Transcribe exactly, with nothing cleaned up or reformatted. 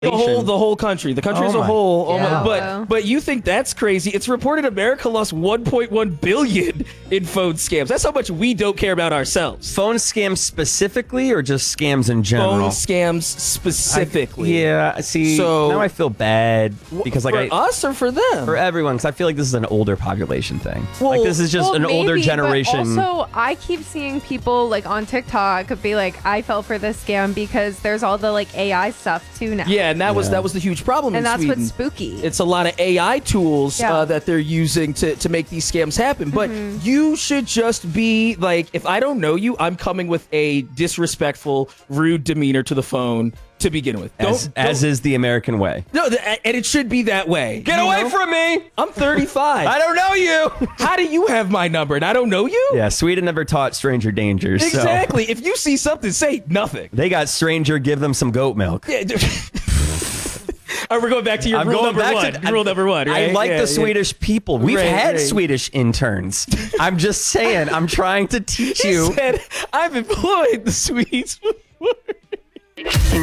The whole, the whole country, the country Oh as a my whole. Oh my, God. but, but you think that's crazy? It's reported America lost one point one billion in phone scams. That's how much we don't care about ourselves. Phone scams specifically, or just scams in general? Phone scams specifically. I, yeah. See, So- now I feel bad because like for I, us or for them? for everyone, because I feel like this is an older population thing. Well- like this is just Well, an older maybe, generation. But also, I keep seeing people like on TikTok be like, "I fell for this scam," because there's all the like A I stuff too now. Yeah, and that was Yeah. that was the huge problem and in that's Sweden. what's spooky. It's a lot of A I tools Yeah. uh, that they're using to, to make these scams happen. But Mm-hmm. you should just be like, if I don't know you, I'm coming with a disrespectful, rude demeanor to the phone to begin with. as, Don't, as don't- is the American way. no, th- and it should be that way. Get you away know? from me! I'm thirty-five. I don't know you. How do you have my number and I don't know you? Yeah, Sweden never taught stranger dangers. So Exactly. If you see something, say nothing. they got stranger. Give them some goat milk. Yeah, d- All right, we're going back to your I'm rule going number back one. to rule number one. I Right? like Yeah, the yeah. Swedish people. We've Right, had right. Swedish interns. I'm just saying. I'm trying to teach He you. said, I've employed the Swedes before.